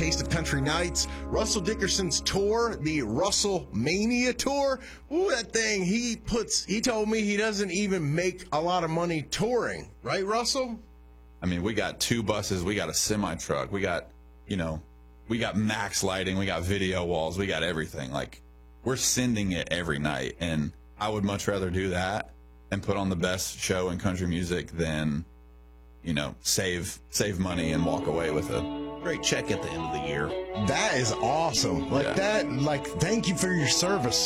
Taste of Country Nights. Russell Dickerson's tour, the Russell Mania tour. Ooh, that thing, he told me he doesn't even make a lot of money touring. Right, Russell? I mean, we got 2 buses, we got a semi-truck, we got, we got max lighting, we got video walls, we got everything. Like, we're sending it every night, and I would much rather do that and put on the best show in country music than, save money and walk away with a great check at the end of the year. That is awesome. Thank you for your service,